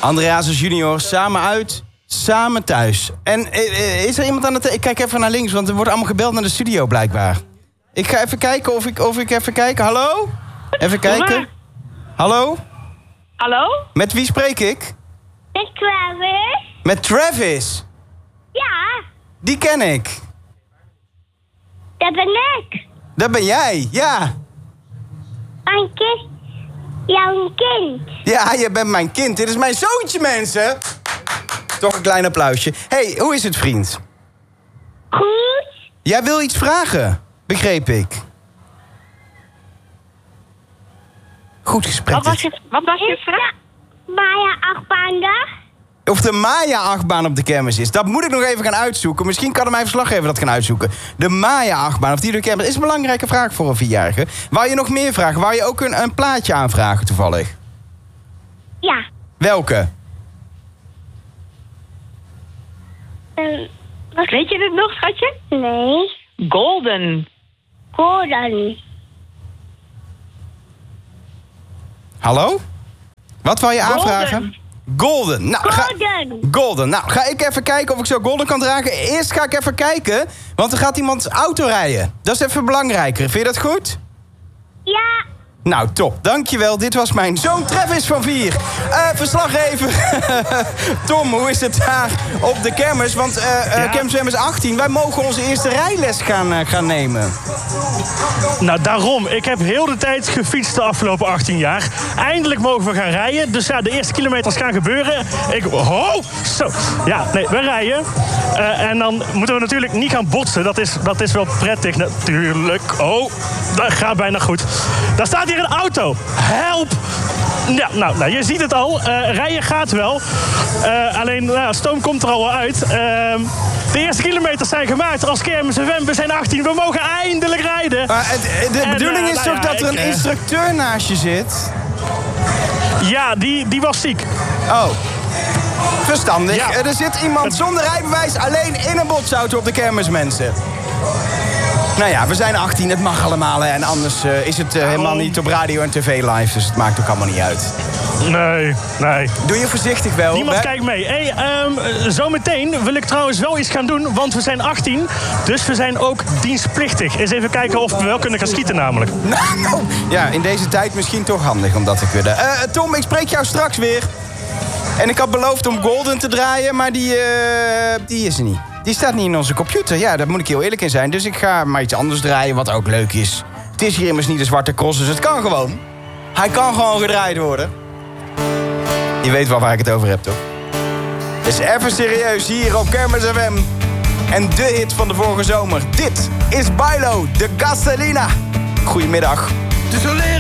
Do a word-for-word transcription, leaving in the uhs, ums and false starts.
Andreas junior, samen uit, samen thuis. En is er iemand aan de... Te- ik kijk even naar links, want er wordt allemaal gebeld naar de studio blijkbaar. Ik ga even kijken of ik, of ik even kijken... Hallo? Even kijken. Hallo? Hallo? Met wie spreek ik? Met Travis. Met Travis. Ja, Die ken ik. dat ben ik. Dat ben jij, ja. Mijn kind. Jouw kind. Ja, je bent mijn kind. Dit is mijn zoontje, mensen. Toch een klein applausje. Hey, hoe is het, vriend? Goed. Jij wil iets vragen, begreep ik. Goed gesprek. Wat was dit. je, wat was je Is vraag? de Maya achtbaandag? Of de Maya-achtbaan op de kermis is. Dat moet ik nog even gaan uitzoeken. Misschien kan mijn verslaggever dat gaan uitzoeken. De Maya-achtbaan, of die op de kermis is een belangrijke vraag voor een vierjarige. Wou je nog meer vragen? Wou je ook een, een plaatje aanvragen toevallig? Ja. Welke? Um, wat? Weet je het nog, schatje? Nee. Golden. Gordon. Hallo? Wat wou je Golden. aanvragen? Golden. Nou, ga, Gordon. Golden. Nou, ga ik even kijken of ik zo Golden kan dragen. Eerst ga ik even kijken, want er gaat iemand auto rijden. Dat is even belangrijker. Vind je dat goed? Ja. Nou, top. Dankjewel. Dit was mijn zoon Travis van vier. Uh, verslaggever Tom, hoe is het daar op de kermis? Want uh, uh, Ja. Kermis is achttien. Wij mogen onze eerste rijles gaan, uh, gaan nemen. Nou, daarom. Ik heb heel de tijd gefietst de afgelopen achttien jaar. Eindelijk mogen we gaan rijden. Dus ja, de eerste kilometers gaan gebeuren. Ik... Oh, zo. Ja, nee, we rijden. Uh, en dan moeten we natuurlijk niet gaan botsen. Dat is, dat is wel prettig natuurlijk. Oh, dat gaat bijna goed. Daar staat hier een auto. Help! Ja, nou, nou je ziet het al. Uh, rijden gaat wel. Uh, alleen, nou, stoom komt er al wel uit. Uh, de eerste kilometers zijn gemaakt als Kermis F M. We zijn achttien. We mogen eindelijk rijden. Maar uh, de En, bedoeling uh, is nou toch ja, dat er ik, een uh, instructeur naast je zit? Ja, die, die was ziek. Oh. Verstandig. Ja. Uh, er zit iemand zonder rijbewijs alleen in een botsauto op de kermis, mensen. Nou ja, we zijn achttien, het mag allemaal. Hè. En anders uh, is het uh, helemaal niet op radio en tv live. Dus het maakt ook allemaal niet uit. Nee, nee. Doe je voorzichtig wel. Niemand hè? kijkt mee. Hey, um, zometeen wil ik trouwens wel iets gaan doen, want we zijn achttien. Dus we zijn ook dienstplichtig. Eens even kijken of we wel kunnen gaan schieten namelijk. Nou, ja, in deze tijd misschien toch handig om dat te kunnen. Uh, Tom, ik spreek jou straks weer. En ik had beloofd om Golden te draaien, maar die, uh, die is er niet. Die staat niet in onze computer. Ja, daar moet ik heel eerlijk in zijn. Dus ik ga maar iets anders draaien, wat ook leuk is. Het is hier immers niet de zwarte cross, dus het kan gewoon. Hij kan gewoon gedraaid worden. Je weet wel waar ik het over heb, toch? Dus even serieus hier op Kermis F M. En de hit van de vorige zomer. Dit is Bailo, de Gasolina. Goedemiddag.